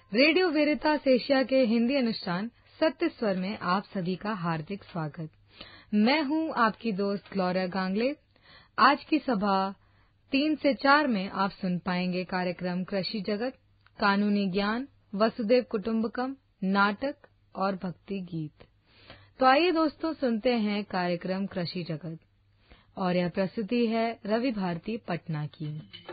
Radio वेरितास Asia के हिंदी अनुष्ठान सत्य स्वर में आप सभी का हार्दिक स्वागत। मैं हूं आपकी दोस्त ग्लोरिया गांगले। आज की सभा 3 से 4 में आप सुन पाएंगे कार्यक्रम कृषि जगत, कानूनी ज्ञान, वसुदेव कुटुंबकम, नाटक और भक्ति गीत। तो आइए दोस्तों सुनते हैं कार्यक्रम कृषि जगत और यह प्रस्तुति है रवि भारती पटना की।